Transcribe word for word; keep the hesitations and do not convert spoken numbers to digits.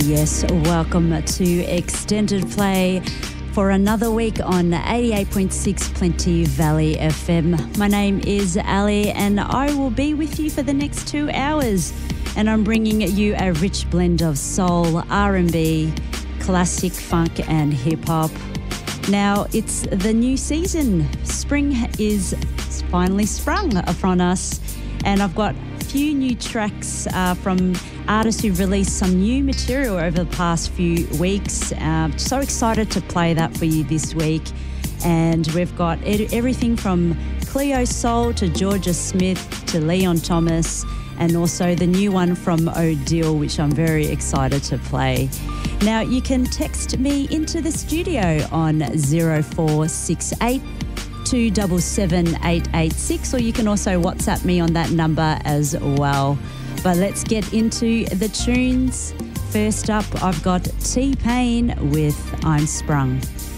Yes, welcome to Extended Play for another week on eighty-eight point six Plenty Valley F M. My name is Ali and I will be with you for the next two hours. And I'm bringing you a rich blend of soul, R and B, classic funk and hip-hop. Now, it's the new season. Spring is finally sprung upon us. And I've got a few new tracks uh, from artists who've released some new material over the past few weeks. Um, so excited to play that for you this week. And we've got ed- everything from Cleo Sol to Georgia Smith to Leon Thomas, and also the new one from Odile, which I'm very excited to play. Now, you can text me into the studio on zero four six eight, two seven seven, eight eight six, or you can also WhatsApp me on that number as well. But let's get into the tunes. First up, I've got T-Pain with I'm Sprung.